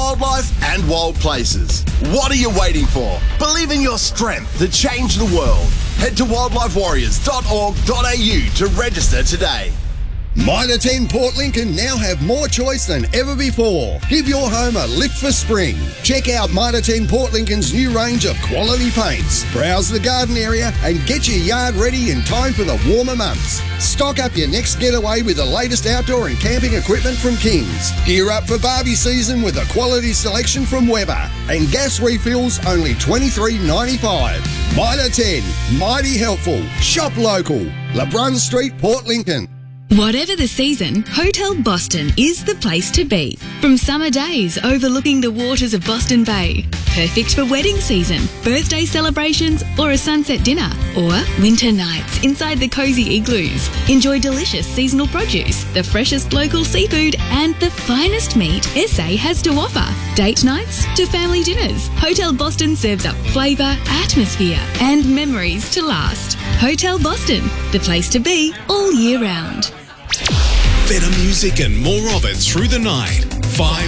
wildlife and wild places. What are you waiting for? Believe in your strength to change the world. Head to wildlifewarriors.org.au to register today. Mitre 10 Port Lincoln now have more choice than ever before. Give your home a lift for spring. Check out Mitre 10 Port Lincoln's new range of quality paints. Browse the garden area and get your yard ready in time for the warmer months. Stock up your next getaway with the latest outdoor and camping equipment from Kings. Gear up for Barbie season with a quality selection from Weber. And gas refills only $23.95. Mitre 10, mighty helpful. Shop local. LeBrun Street, Port Lincoln. Whatever the season, Hotel Boston is the place to be. From summer days overlooking the waters of Boston Bay, perfect for wedding season, birthday celebrations or a sunset dinner, or winter nights inside the cosy igloos. Enjoy delicious seasonal produce, the freshest local seafood and the finest meat SA has to offer. Date nights to family dinners, Hotel Boston serves up flavour, atmosphere and memories to last. Hotel Boston, the place to be all year round. Better music and more of it through the night. 5